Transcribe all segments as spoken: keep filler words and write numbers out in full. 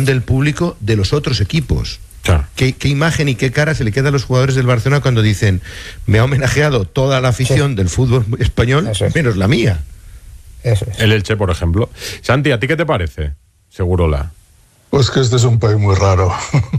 del público de los otros equipos. Claro. ¿Qué, qué imagen y qué cara se le queda a los jugadores del Barcelona cuando dicen me ha homenajeado toda la afición sí. del fútbol español, es. menos la mía? Eso es. El Elche, por ejemplo. Santi, ¿a ti qué te parece, Segurola? Pues que este es un país muy raro.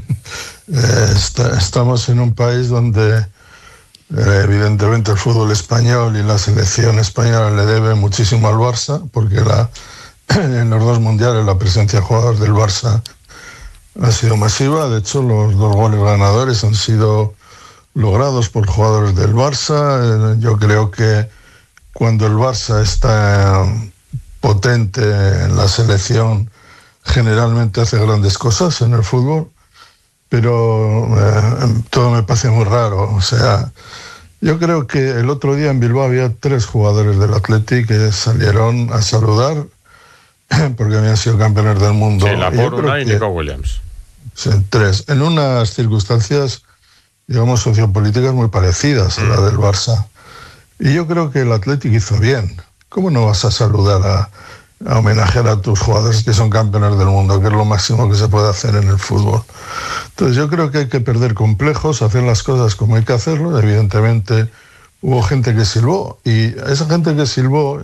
eh, está, estamos en un país donde eh, evidentemente el fútbol español y la selección española le debe muchísimo al Barça, porque la, en los dos mundiales la presencia de jugadores del Barça ha sido masiva. De hecho, los dos goles ganadores han sido logrados por jugadores del Barça. Eh, yo creo que cuando el Barça está potente en la selección, generalmente hace grandes cosas en el fútbol, pero eh, todo me parece muy raro. O sea, yo creo que el otro día en Bilbao había tres jugadores del Athletic que salieron a saludar porque habían sido campeones del mundo. Sí, Laporte, Unai y Nico Williams. Sí, tres, en unas circunstancias, digamos, sociopolíticas muy parecidas a la del Barça. Y yo creo que el Athletic hizo bien. ¿Cómo no vas a saludar a, a homenajear a tus jugadores que son campeones del mundo, que es lo máximo que se puede hacer en el fútbol? Entonces yo creo que hay que perder complejos, hacer las cosas como hay que hacerlo. Evidentemente hubo gente que silbó, y a esa gente que silbó,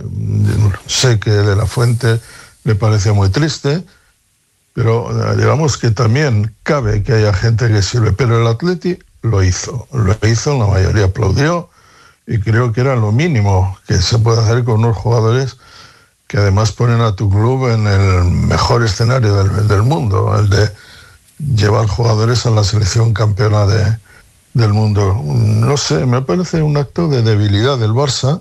sé que De la Fuente le parecía muy triste, pero digamos que también cabe que haya gente que silbe. Pero el Athletic lo hizo, lo hizo, la mayoría aplaudió, y creo que era lo mínimo que se puede hacer con unos jugadores que además ponen a tu club en el mejor escenario del, del mundo, el de llevar jugadores a la selección campeona de, del mundo. No sé, me parece un acto de debilidad del Barça,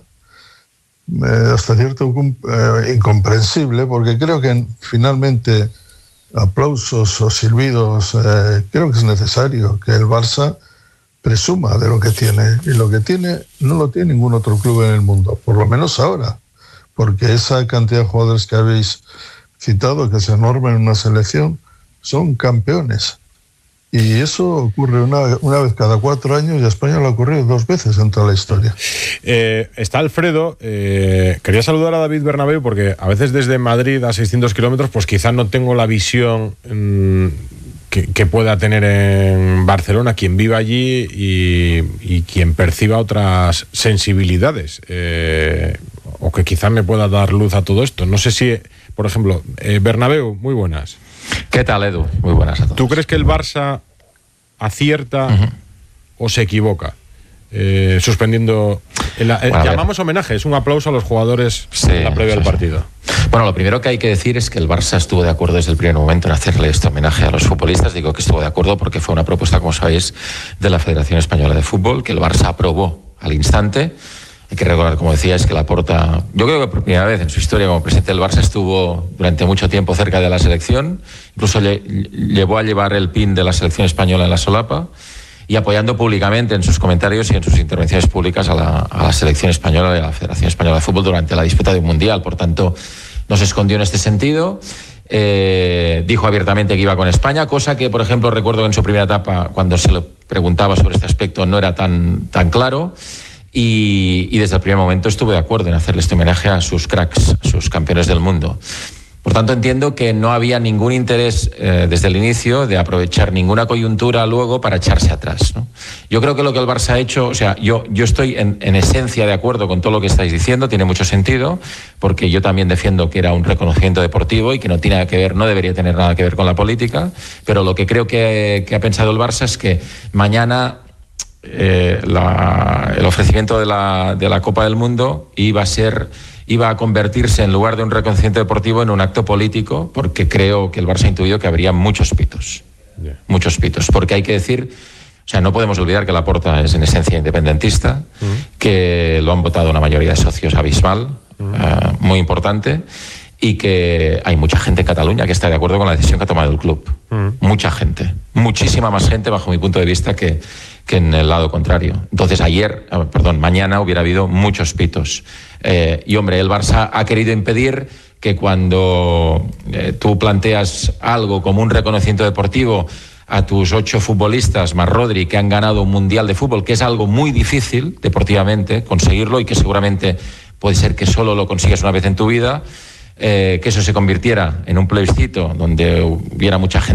eh, hasta cierto punto eh, incomprensible, porque creo que finalmente aplausos o silbidos, eh, creo que es necesario que el Barça presuma de lo que tiene, y lo que tiene no lo tiene ningún otro club en el mundo, por lo menos ahora, porque esa cantidad de jugadores que habéis citado, que es enorme en una selección, son campeones, y eso ocurre una, una vez cada cuatro años, y a España lo ha ocurrido dos veces en toda la historia. Eh, está Alfredo. eh, quería saludar a David Bernabéu, porque a veces desde Madrid a seiscientos kilómetros pues quizás no tengo la visión mmm, Que, que pueda tener en Barcelona quien viva allí y, y quien perciba otras sensibilidades, eh, o que quizás me pueda dar luz a todo esto. No sé si, por ejemplo, eh, Bernabéu, muy buenas. ¿Qué tal, Edu? Muy buenas a todos. ¿Tú crees que el Barça acierta uh-huh. o se equivoca eh, suspendiendo? El, el, bueno, llamamos homenaje, es un aplauso a los jugadores sí, en la previa sí, del partido. Sí. Bueno, lo primero que hay que decir es que el Barça estuvo de acuerdo desde el primer momento en hacerle este homenaje a los futbolistas. Digo que estuvo de acuerdo porque fue una propuesta, como sabéis, de la Federación Española de Fútbol, que el Barça aprobó al instante. Hay que recordar, como decíais, que Laporta, yo creo que por primera vez en su historia como presidente del Barça, estuvo durante mucho tiempo cerca de la selección, incluso lle- llevó a llevar el pin de la selección española en la solapa, y apoyando públicamente en sus comentarios y en sus intervenciones públicas a la, a la selección española y a la Federación Española de Fútbol durante la disputa de un mundial. Por tanto, no se escondió en este sentido. Eh, dijo abiertamente que iba con España, cosa que, por ejemplo, recuerdo que en su primera etapa, cuando se le preguntaba sobre este aspecto, no era tan, tan claro. Y, y desde el primer momento estuve de acuerdo en hacerle este homenaje a sus cracks, a sus campeones del mundo. Por tanto, entiendo que no había ningún interés eh, desde el inicio de aprovechar ninguna coyuntura luego para echarse atrás, ¿no? Yo creo que lo que el Barça ha hecho, o sea, yo, yo estoy en, en esencia de acuerdo con todo lo que estáis diciendo, tiene mucho sentido, porque yo también defiendo que era un reconocimiento deportivo y que no tiene que ver, no debería tener nada que ver con la política, pero lo que creo que, que ha pensado el Barça es que mañana eh, la, el ofrecimiento de la, de la Copa del Mundo iba a ser... iba a convertirse, en lugar de un reconocimiento deportivo, en un acto político, porque creo que el Barça ha intuido que habría muchos pitos. Yeah. Muchos pitos. Porque hay que decir, o sea, no podemos olvidar que Laporta es en esencia independentista, uh-huh. que lo han votado una mayoría de socios abismal, uh-huh. uh, muy importante, y que hay mucha gente en Cataluña que está de acuerdo con la decisión que ha tomado el club. Uh-huh. Mucha gente. Muchísima más gente, bajo mi punto de vista, que, que en el lado contrario. Entonces, ayer, perdón, mañana hubiera habido muchos pitos. Eh, y hombre, el Barça ha querido impedir que cuando eh, tú planteas algo como un reconocimiento deportivo a tus ocho futbolistas más Rodri, que han ganado un mundial de fútbol, que es algo muy difícil deportivamente conseguirlo y que seguramente puede ser que solo lo consigas una vez en tu vida, eh, que eso se convirtiera en un plebiscito donde hubiera mucha gente